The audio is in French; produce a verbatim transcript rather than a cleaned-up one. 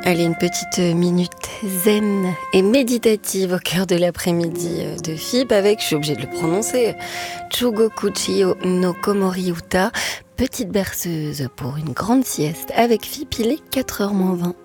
Allez, une petite minute zen et méditative au cœur de l'après-midi de F I P avec, je suis obligée de le prononcer, Chugoku Chiyo no Komori Uta, petite berceuse pour une grande sieste avec F I P, il est quatre heures moins vingt.